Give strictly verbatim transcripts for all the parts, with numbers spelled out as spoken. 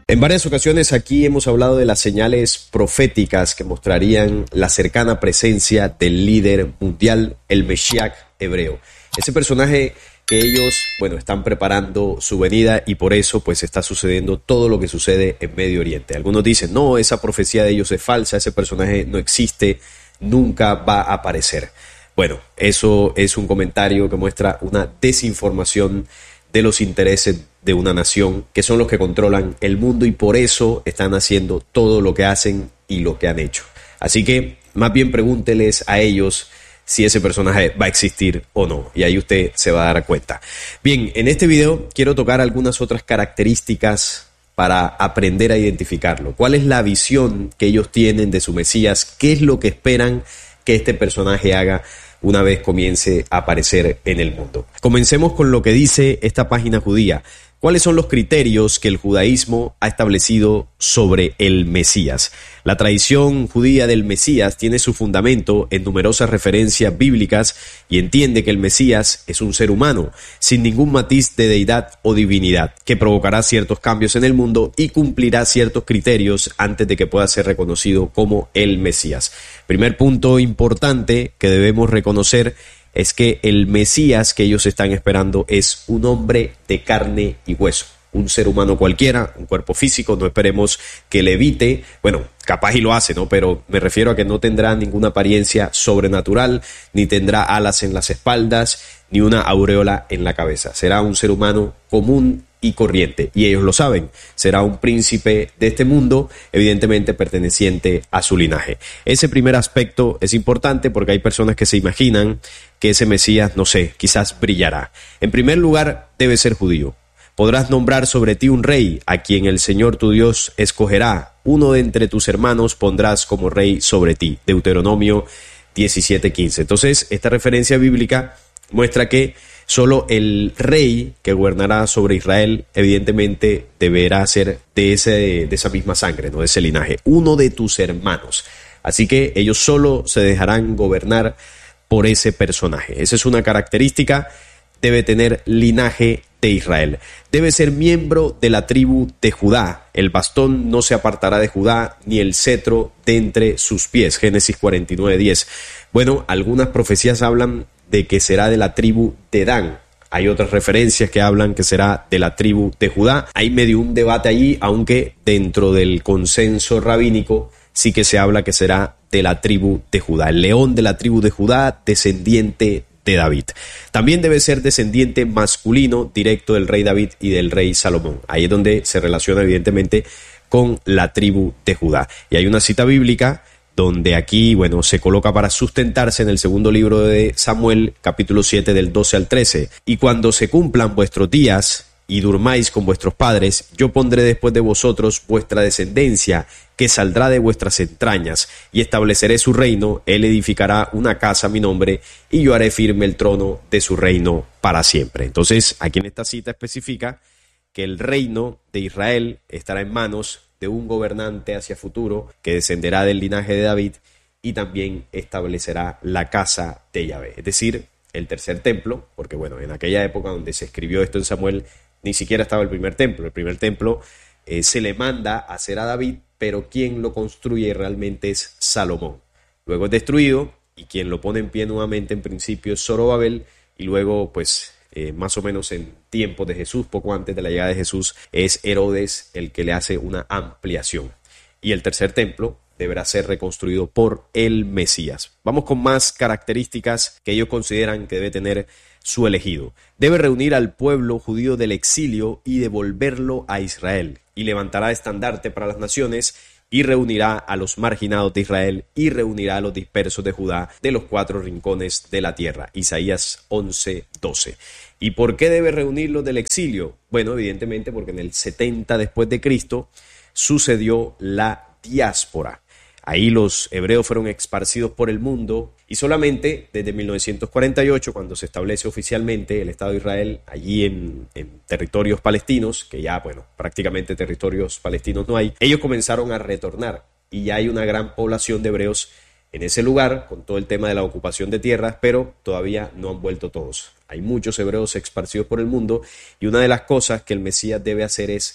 En varias ocasiones aquí hemos hablado de las señales proféticas que mostrarían la cercana presencia del líder mundial, el Mesías hebreo. Ese personaje que ellos, bueno, están preparando su venida y por eso pues está sucediendo todo lo que sucede en Medio Oriente. Algunos dicen, no, esa profecía de ellos es falsa, ese personaje no existe, nunca va a aparecer. Bueno, eso es un comentario que muestra una desinformación de los intereses de una nación, que son los que controlan el mundo y por eso están haciendo todo lo que hacen y lo que han hecho. Así que más bien pregúnteles a ellos si ese personaje va a existir o no, y ahí usted se va a dar cuenta. Bien, en este video quiero tocar algunas otras características para aprender a identificarlo. ¿Cuál es la visión que ellos tienen de su Mesías? ¿Qué es lo que esperan que este personaje haga una vez comience a aparecer en el mundo? Comencemos con lo que dice esta página judía. ¿Cuáles son los criterios que el judaísmo ha establecido sobre el Mesías? La tradición judía del Mesías tiene su fundamento en numerosas referencias bíblicas y entiende que el Mesías es un ser humano, sin ningún matiz de deidad o divinidad, que provocará ciertos cambios en el mundo y cumplirá ciertos criterios antes de que pueda ser reconocido como el Mesías. Primer punto importante que debemos reconocer es que el Mesías que ellos están esperando es un hombre de carne y hueso, un ser humano cualquiera, un cuerpo físico. No esperemos que levite, bueno, capaz y lo hace, ¿no? Pero me refiero a que no tendrá ninguna apariencia sobrenatural, ni tendrá alas en las espaldas, ni una aureola en la cabeza. Será un ser humano común y corriente, y ellos lo saben. Será un príncipe de este mundo, evidentemente perteneciente a su linaje. Ese primer aspecto es importante porque hay personas que se imaginan que ese Mesías, no sé, quizás brillará. En primer lugar, debe ser judío. Podrás nombrar sobre ti un rey, a quien el Señor tu Dios escogerá. Uno de entre tus hermanos pondrás como rey sobre ti. Deuteronomio diecisiete quince. Entonces, esta referencia bíblica muestra que solo el rey que gobernará sobre Israel, evidentemente, deberá ser de, ese, de esa misma sangre, no de ese linaje. Uno de tus hermanos. Así que ellos solo se dejarán gobernar por ese personaje. Esa es una característica. Debe tener linaje de Israel. Debe ser miembro de la tribu de Judá. El bastón no se apartará de Judá, ni el cetro de entre sus pies. Génesis cuarenta y nueve diez. Bueno, algunas profecías hablan de que será de la tribu de Dan. Hay otras referencias que hablan que será de la tribu de Judá. Hay medio un debate allí, aunque dentro del consenso rabínico sí que se habla que será de la tribu de Judá. El león de la tribu de Judá, descendiente de David. También debe ser descendiente masculino directo del rey David y del rey Salomón. Ahí es donde se relaciona evidentemente con la tribu de Judá. Y hay una cita bíblica donde aquí, bueno, se coloca para sustentarse en el segundo libro de Samuel, capítulo siete, del doce al trece. Y cuando se cumplan vuestros días y durmáis con vuestros padres, yo pondré después de vosotros vuestra descendencia, que saldrá de vuestras entrañas, y estableceré su reino. Él edificará una casa a mi nombre, y yo haré firme el trono de su reino para siempre. Entonces, aquí en esta cita especifica que el reino de Israel estará en manos de un gobernante hacia futuro que descenderá del linaje de David y también establecerá la casa de Yahvé, es decir, el tercer templo, porque bueno, en aquella época donde se escribió esto en Samuel ni siquiera estaba el primer templo. El primer templo eh, se le manda a hacer a David, pero quien lo construye realmente es Salomón. Luego es destruido y quien lo pone en pie nuevamente en principio es Zorobabel, y luego pues Eh, más o menos en tiempos de Jesús, poco antes de la llegada de Jesús, es Herodes el que le hace una ampliación. Y el tercer templo deberá ser reconstruido por el Mesías. Vamos con más características que ellos consideran que debe tener su elegido. Debe reunir al pueblo judío del exilio y devolverlo a Israel, y levantará estandarte para las naciones, y reunirá a los marginados de Israel, y reunirá a los dispersos de Judá de los cuatro rincones de la tierra. Isaías once doce. ¿Y por qué debe reunirlos del exilio? Bueno, evidentemente porque en el setenta después de Cristo sucedió la diáspora. Ahí los hebreos fueron esparcidos por el mundo, y solamente desde mil novecientos cuarenta y ocho, cuando se establece oficialmente el Estado de Israel allí en, en territorios palestinos, que ya, bueno, prácticamente territorios palestinos no hay, ellos comenzaron a retornar, y ya hay una gran población de hebreos en ese lugar, con todo el tema de la ocupación de tierras, pero todavía no han vuelto todos. Hay muchos hebreos esparcidos por el mundo, y una de las cosas que el Mesías debe hacer es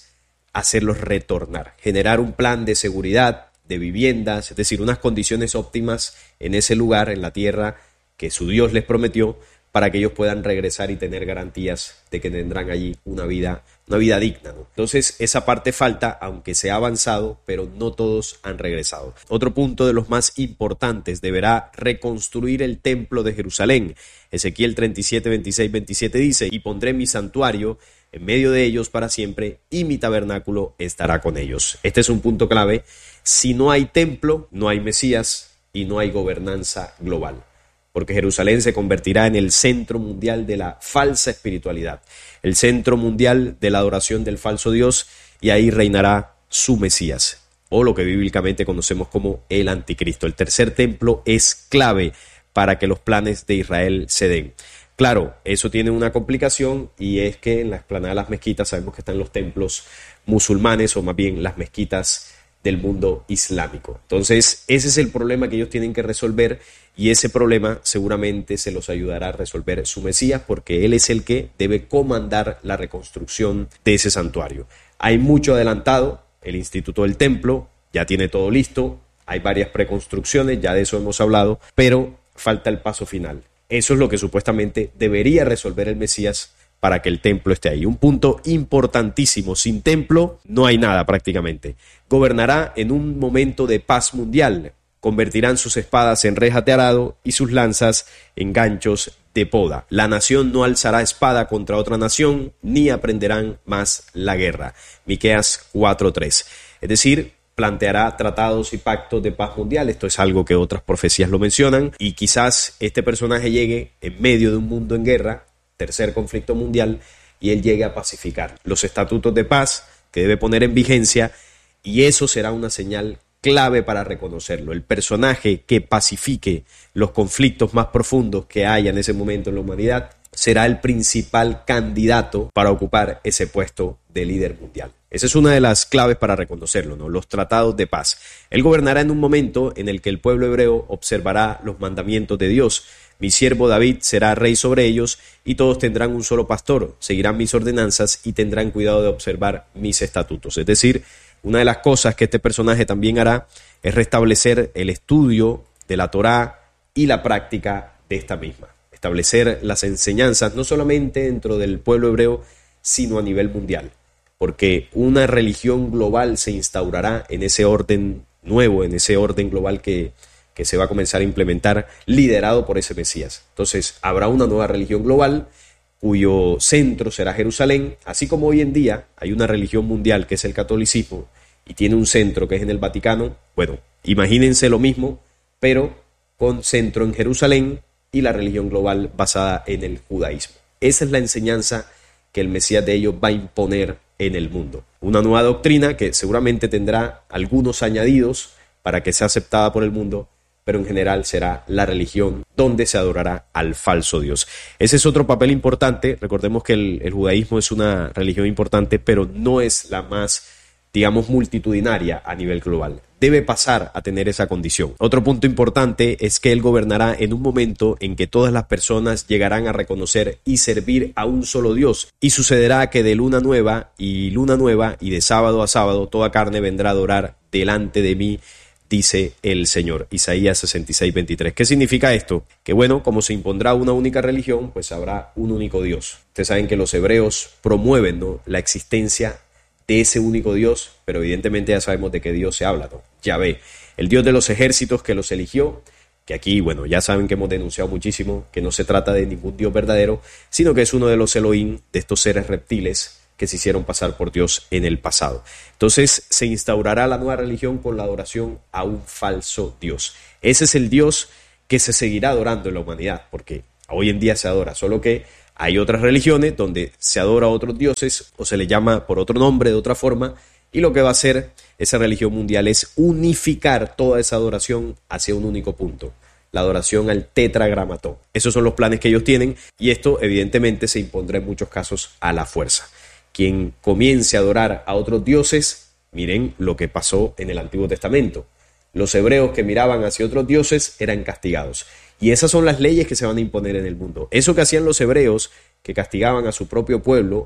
hacerlos retornar, generar un plan de seguridad, de viviendas, es decir, unas condiciones óptimas en ese lugar, en la tierra que su Dios les prometió, para que ellos puedan regresar y tener garantías de que tendrán allí una vida, una vida digna, ¿no? Entonces, esa parte falta, aunque se ha avanzado, pero no todos han regresado. Otro punto de los más importantes: deberá reconstruir el templo de Jerusalén. Ezequiel treinta y siete, veintiséis, veintisiete dice: y pondré mi santuario en medio de ellos para siempre, y mi tabernáculo estará con ellos. Este es un punto clave. Si no hay templo, no hay Mesías y no hay gobernanza global, porque Jerusalén se convertirá en el centro mundial de la falsa espiritualidad, el centro mundial de la adoración del falso Dios, y ahí reinará su Mesías, o lo que bíblicamente conocemos como el anticristo. El tercer templo es clave para que los planes de Israel se den. Claro, eso tiene una complicación, y es que en la explanada de las mezquitas sabemos que están los templos musulmanes, o más bien las mezquitas del mundo islámico. Entonces, ese es el problema que ellos tienen que resolver, y ese problema seguramente se los ayudará a resolver su Mesías, porque él es el que debe comandar la reconstrucción de ese santuario. Hay mucho adelantado, el Instituto del Templo ya tiene todo listo, hay varias preconstrucciones, ya de eso hemos hablado, pero falta el paso final. Eso es lo que supuestamente debería resolver el Mesías para que el templo esté ahí. Un punto importantísimo: sin templo no hay nada prácticamente. Gobernará en un momento de paz mundial. Convertirán sus espadas en rejas de arado y sus lanzas en ganchos de poda. La nación no alzará espada contra otra nación, ni aprenderán más la guerra. Miqueas cuatro tres. Es decir, planteará tratados y pactos de paz mundial. Esto es algo que otras profecías lo mencionan, y quizás este personaje llegue en medio de un mundo en guerra, tercer conflicto mundial, y él llegue a pacificar los estatutos de paz que debe poner en vigencia, y eso será una señal clave para reconocerlo. El personaje que pacifique los conflictos más profundos que haya en ese momento en la humanidad será el principal candidato para ocupar ese puesto de líder mundial. Esa es una de las claves para reconocerlo, ¿no? Los tratados de paz. Él gobernará en un momento en el que el pueblo hebreo observará los mandamientos de Dios. Mi siervo David será rey sobre ellos, y todos tendrán un solo pastor, seguirán mis ordenanzas y tendrán cuidado de observar mis estatutos. Es decir, una de las cosas que este personaje también hará es restablecer el estudio de la Torá y la práctica de esta misma. Establecer las enseñanzas no solamente dentro del pueblo hebreo, sino a nivel mundial, porque una religión global se instaurará en ese orden nuevo, en ese orden global que, que se va a comenzar a implementar, liderado por ese Mesías. Entonces, habrá una nueva religión global cuyo centro será Jerusalén, así como hoy en día hay una religión mundial que es el catolicismo y tiene un centro que es en el Vaticano. Bueno, imagínense lo mismo, pero con centro en Jerusalén y la religión global basada en el judaísmo. Esa es la enseñanza que el Mesías de ellos va a imponer en el mundo. Una nueva doctrina que seguramente tendrá algunos añadidos para que sea aceptada por el mundo, pero en general será la religión donde se adorará al falso Dios. Ese es otro papel importante. Recordemos que el, el judaísmo es una religión importante, pero no es la más, digamos, multitudinaria a nivel global. Debe pasar a tener esa condición. Otro punto importante es que él gobernará en un momento en que todas las personas llegarán a reconocer y servir a un solo Dios, y sucederá que de luna nueva y luna nueva y de sábado a sábado toda carne vendrá a adorar delante de mí, dice el Señor. Isaías sesenta y seis, veintitrés. ¿Qué significa esto? Que bueno, como se impondrá una única religión, pues habrá un único Dios. Ustedes saben que los hebreos promueven, ¿no?, la existencia de ese único Dios, pero evidentemente ya sabemos de qué Dios se habla, ¿no? Yahvé, el Dios de los ejércitos que los eligió, que aquí, bueno, ya saben que hemos denunciado muchísimo que no se trata de ningún Dios verdadero, sino que es uno de los Elohim, de estos seres reptiles que se hicieron pasar por Dios en el pasado. Entonces se instaurará la nueva religión con la adoración a un falso Dios. Ese es el Dios que se seguirá adorando en la humanidad, porque hoy en día se adora, solo que hay otras religiones donde se adora a otros dioses o se le llama por otro nombre, de otra forma, y lo que va a hacer esa religión mundial es unificar toda esa adoración hacia un único punto, la adoración al tetragramatón. Esos son los planes que ellos tienen, y esto evidentemente se impondrá en muchos casos a la fuerza. Quien comience a adorar a otros dioses, miren lo que pasó en el Antiguo Testamento. Los hebreos que miraban hacia otros dioses eran castigados. Y esas son las leyes que se van a imponer en el mundo. Eso que hacían los hebreos, que castigaban a su propio pueblo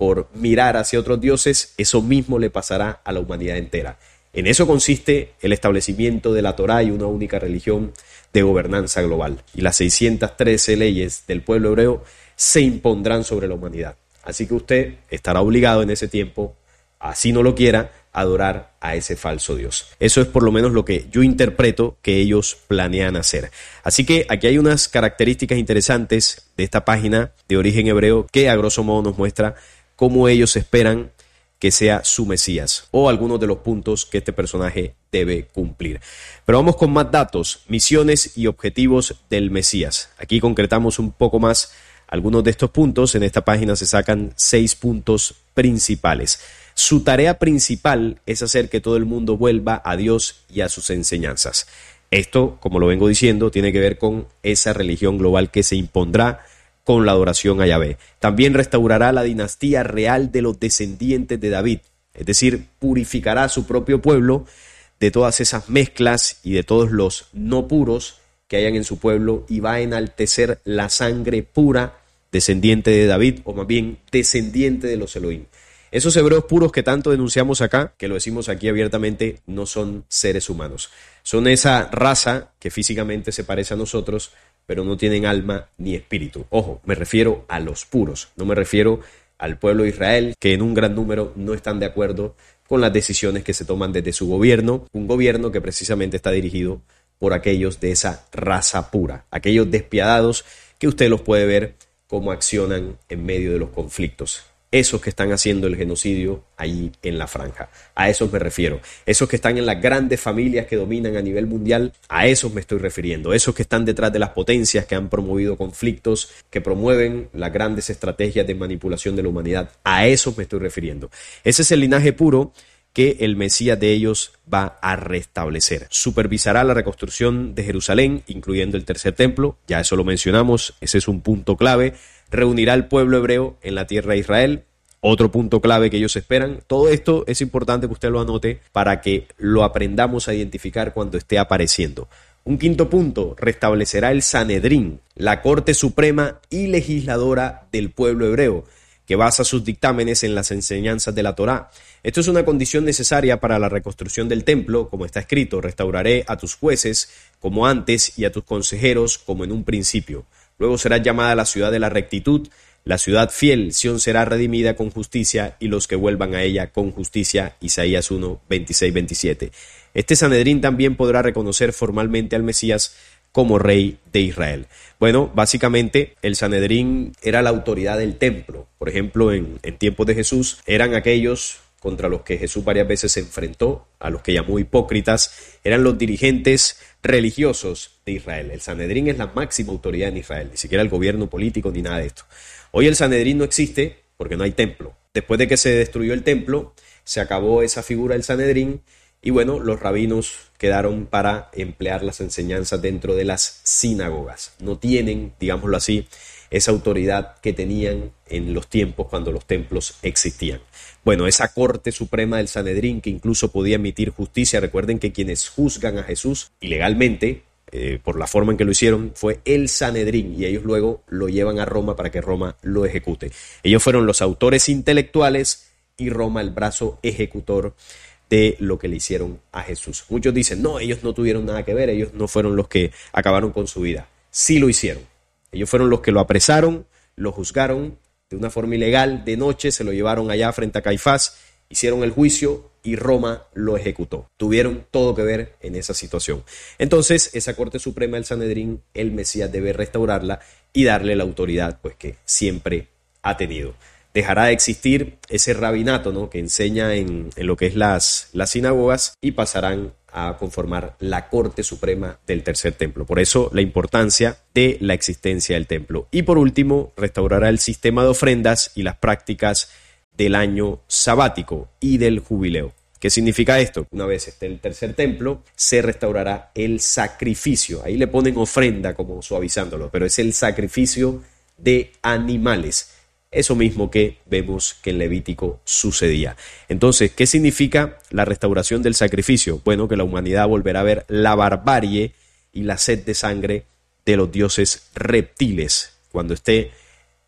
por mirar hacia otros dioses, eso mismo le pasará a la humanidad entera. En eso consiste el establecimiento de la Torá y una única religión de gobernanza global. Y las seiscientas trece leyes del pueblo hebreo se impondrán sobre la humanidad. Así que usted estará obligado en ese tiempo, así no lo quiera, a adorar a ese falso Dios. Eso es por lo menos lo que yo interpreto que ellos planean hacer. Así que aquí hay unas características interesantes de esta página de Origen Hebreo que a grosso modo nos muestra cómo ellos esperan que sea su Mesías o algunos de los puntos que este personaje debe cumplir. Pero vamos con más datos, misiones y objetivos del Mesías. Aquí concretamos un poco más algunos de estos puntos. En esta página se sacan seis puntos principales. Su tarea principal es hacer que todo el mundo vuelva a Dios y a sus enseñanzas. Esto, como lo vengo diciendo, tiene que ver con esa religión global que se impondrá con la adoración a Yahvé. También restaurará la dinastía real de los descendientes de David, es decir, purificará a su propio pueblo de todas esas mezclas y de todos los no puros que hayan en su pueblo, y va a enaltecer la sangre pura descendiente de David, o más bien descendiente de los Elohim. Esos hebreos puros que tanto denunciamos acá, que lo decimos aquí abiertamente, no son seres humanos. Son esa raza que físicamente se parece a nosotros, pero no tienen alma ni espíritu. Ojo, me refiero a los puros, no me refiero al pueblo de Israel, que en un gran número no están de acuerdo con las decisiones que se toman desde su gobierno, un gobierno que precisamente está dirigido por aquellos de esa raza pura, aquellos despiadados que usted los puede ver cómo accionan en medio de los conflictos. Esos que están haciendo el genocidio allí en la franja. A esos me refiero. Esos que están en las grandes familias que dominan a nivel mundial, a esos me estoy refiriendo. Esos que están detrás de las potencias que han promovido conflictos, que promueven las grandes estrategias de manipulación de la humanidad. A esos me estoy refiriendo. Ese es el linaje puro que el Mesías de ellos va a restablecer. Supervisará la reconstrucción de Jerusalén, incluyendo el tercer templo. Ya eso lo mencionamos. Ese es un punto clave. Reunirá al pueblo hebreo en la tierra de Israel, otro punto clave que ellos esperan. Todo esto es importante que usted lo anote para que lo aprendamos a identificar cuando esté apareciendo. Un quinto punto, restablecerá el Sanedrín, la Corte Suprema y Legisladora del pueblo hebreo, que basa sus dictámenes en las enseñanzas de la Torá. Esto es una condición necesaria para la reconstrucción del templo, como está escrito: restauraré a tus jueces como antes y a tus consejeros como en un principio. Luego será llamada la ciudad de la rectitud, la ciudad fiel. Sión será redimida con justicia y los que vuelvan a ella con justicia. Isaías uno, veintiséis, veintisiete. Este Sanedrín también podrá reconocer formalmente al Mesías como rey de Israel. Bueno, básicamente el Sanedrín era la autoridad del templo. Por ejemplo, en, en tiempos de Jesús eran aquellos contra los que Jesús varias veces se enfrentó, a los que llamó hipócritas, eran los dirigentes religiosos de Israel. El Sanedrín es la máxima autoridad en Israel, ni siquiera el gobierno político ni nada de esto. Hoy el Sanedrín no existe porque no hay templo. Después de que se destruyó el templo, se acabó esa figura del Sanedrín y bueno, los rabinos quedaron para emplear las enseñanzas dentro de las sinagogas. No tienen, digámoslo así, esa autoridad que tenían en los tiempos cuando los templos existían. Bueno, esa Corte Suprema del Sanedrín que incluso podía emitir justicia. Recuerden que quienes juzgan a Jesús ilegalmente, eh, por la forma en que lo hicieron, fue el Sanedrín, y ellos luego lo llevan a Roma para que Roma lo ejecute. Ellos fueron los autores intelectuales y Roma el brazo ejecutor de lo que le hicieron a Jesús. Muchos dicen, no, ellos no tuvieron nada que ver, ellos no fueron los que acabaron con su vida. Sí lo hicieron. Ellos fueron los que lo apresaron, lo juzgaron de una forma ilegal, de noche, se lo llevaron allá frente a Caifás, hicieron el juicio y Roma lo ejecutó. Tuvieron todo que ver en esa situación. Entonces, esa Corte Suprema del Sanedrín, el Mesías debe restaurarla y darle la autoridad pues que siempre ha tenido. Dejará de existir ese rabinato, ¿no?, que enseña en, en lo que es las, las sinagogas, y pasarán a conformar la Corte Suprema del Tercer Templo. Por eso la importancia de la existencia del templo. Y por último, restaurará el sistema de ofrendas y las prácticas del año sabático y del jubileo. ¿Qué significa esto? Una vez esté el tercer templo, se restaurará el sacrificio. Ahí le ponen ofrenda como suavizándolo, pero es el sacrificio de animales. Eso mismo que vemos que en Levítico sucedía. Entonces, ¿qué significa la restauración del sacrificio? Bueno, que la humanidad volverá a ver la barbarie y la sed de sangre de los dioses reptiles. Cuando esté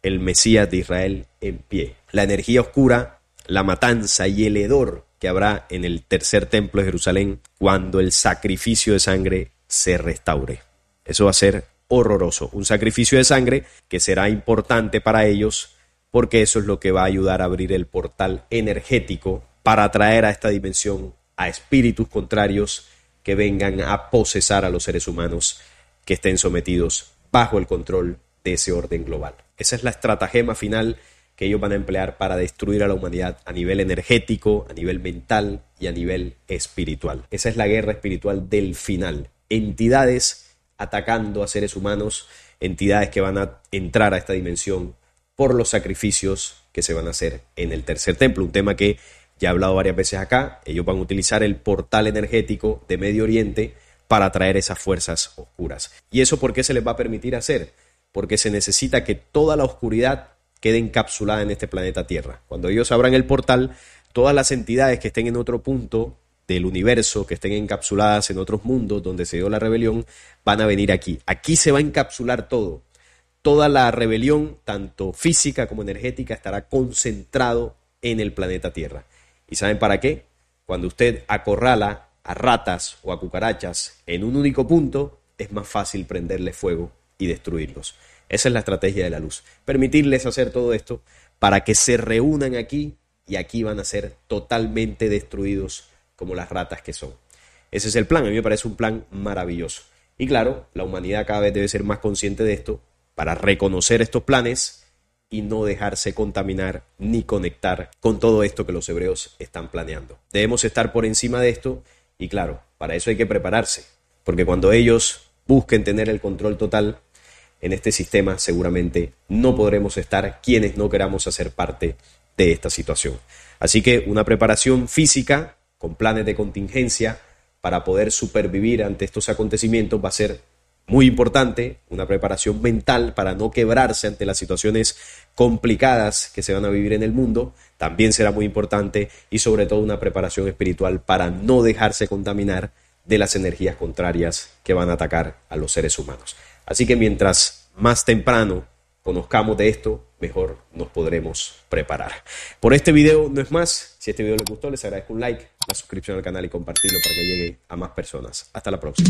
el Mesías de Israel en pie. La energía oscura, la matanza y el hedor que habrá en el tercer templo de Jerusalén cuando el sacrificio de sangre se restaure. Eso va a ser horroroso. Un sacrificio de sangre que será importante para ellos porque eso es lo que va a ayudar a abrir el portal energético para atraer a esta dimensión a espíritus contrarios que vengan a posesar a los seres humanos que estén sometidos bajo el control de ese orden global. Esa es la estratagema final que ellos van a emplear para destruir a la humanidad a nivel energético, a nivel mental y a nivel espiritual. Esa es la guerra espiritual del final. Entidades atacando a seres humanos, entidades que van a entrar a esta dimensión por los sacrificios que se van a hacer en el tercer templo. Un tema que ya he hablado varias veces acá. Ellos van a utilizar el portal energético de Medio Oriente para atraer esas fuerzas oscuras. ¿Y eso por qué se les va a permitir hacer? Porque se necesita que toda la oscuridad quede encapsulada en este planeta Tierra. Cuando ellos abran el portal, todas las entidades que estén en otro punto del universo, que estén encapsuladas en otros mundos donde se dio la rebelión, van a venir aquí. Aquí se va a encapsular todo. Toda la rebelión, tanto física como energética, estará concentrado en el planeta Tierra. ¿Y saben para qué? Cuando usted acorrala a ratas o a cucarachas en un único punto, es más fácil prenderle fuego y destruirlos. Esa es la estrategia de la luz. Permitirles hacer todo esto para que se reúnan aquí y aquí van a ser totalmente destruidos como las ratas que son. Ese es el plan. A mí me parece un plan maravilloso. Y claro, la humanidad cada vez debe ser más consciente de esto para reconocer estos planes y no dejarse contaminar ni conectar con todo esto que los hebreos están planeando. Debemos estar por encima de esto y claro, para eso hay que prepararse, porque cuando ellos busquen tener el control total en este sistema, seguramente no podremos estar quienes no queramos hacer parte de esta situación. Así que una preparación física con planes de contingencia para poder supervivir ante estos acontecimientos va a ser muy importante. Una preparación mental para no quebrarse ante las situaciones complicadas que se van a vivir en el mundo también será muy importante, y sobre todo una preparación espiritual para no dejarse contaminar de las energías contrarias que van a atacar a los seres humanos. Así que mientras más temprano conozcamos de esto, mejor nos podremos preparar. Por este video no es más. Si este video les gustó, les agradezco un like, la suscripción al canal y compartirlo para que llegue a más personas. Hasta la próxima.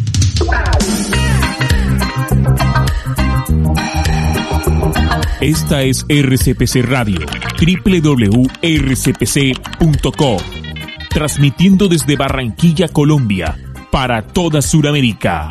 Esta es R C P C Radio, doble u doble u doble u punto r c p c punto com, transmitiendo desde Barranquilla, Colombia, para toda Sudamérica.